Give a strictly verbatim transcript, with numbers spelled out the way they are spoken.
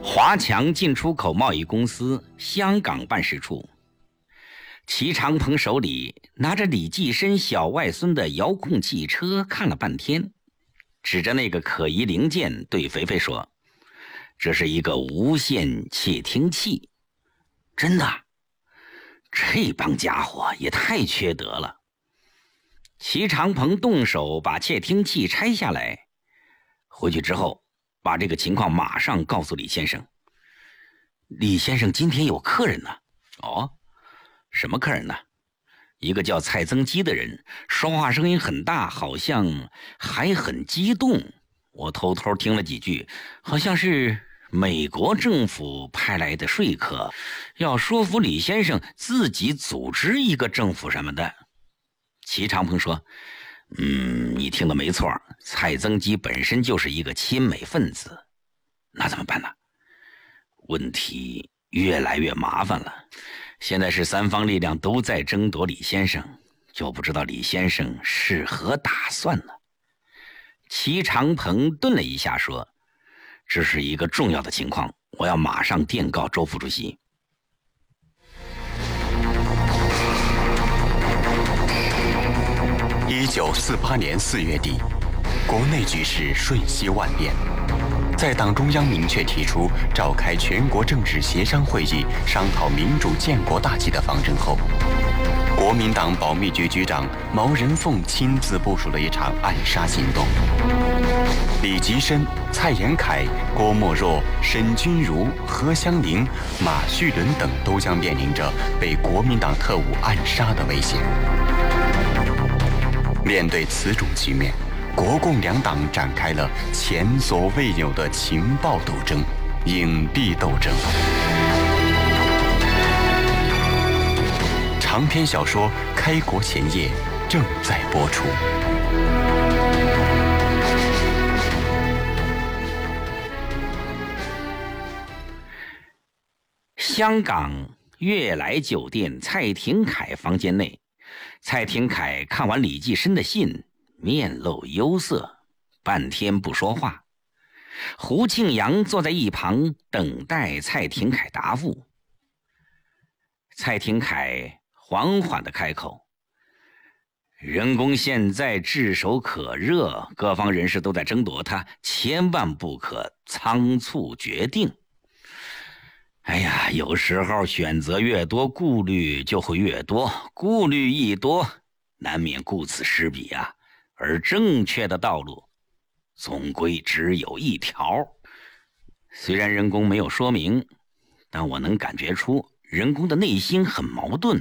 华强进出口贸易公司香港办事处，齐长鹏手里拿着李济深小外孙的遥控汽车看了半天，指着那个可疑零件对肥肥说：“这是一个无线窃听器。”真的？这帮家伙也太缺德了。齐长鹏动手把窃听器拆下来，回去之后把这个情况马上告诉李先生。李先生今天有客人呢。哦，什么客人呢？一个叫蔡增基的人，说话声音很大，好像还很激动。我偷偷听了几句，好像是美国政府派来的说客，要说服李先生自己组织一个政府什么的。齐长鹏说：“嗯，你听的没错，蔡增基本身就是一个亲美分子。那怎么办呢？问题越来越麻烦了。现在是三方力量都在争夺李先生，就不知道李先生是何打算呢？”齐长鹏顿了一下说：“这是一个重要的情况，我要马上电告周副主席。” 一九四八年四月底，国内局势瞬息万变。在党中央明确提出召开全国政治协商会议，商讨民主建国大计的方针后，国民党保密局局长毛人凤亲自部署了一场暗杀行动。李济深、蔡延闿、郭沫若、沈钧儒、何香凝、马叙伦等都将面临着被国民党特务暗杀的危险。面对此种局面，国共两党展开了前所未有的情报斗争、影帝斗争。长篇小说《开国前夜》正在播出。 香港悦来酒店蔡廷闿房间内，蔡廷闿看完李济深的信，面露忧色，半天不说话。胡庆阳坐在一旁等待蔡廷闿答复。蔡廷闿缓缓地开口：“人工现在炙手可热，各方人士都在争夺它，千万不可仓促决定。哎呀，有时候选择越多，顾虑就会越多，顾虑一多，难免顾此失彼啊。而正确的道路总归只有一条。虽然人工没有说明，但我能感觉出人工的内心很矛盾。